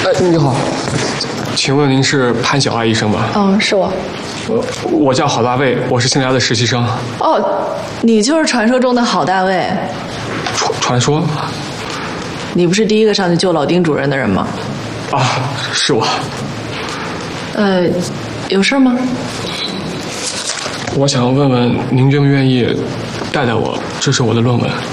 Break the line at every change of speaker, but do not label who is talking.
你好，请问您是潘小爱医生吗？
嗯，是我。
我叫郝大卫，我是新来的实习生。
哦，你就是传说中的郝大卫。
传说？
你不是第一个上去救老丁主任的人吗？
啊，是我。
有事吗？
我想问问您愿不愿意带带我，支持我的论文？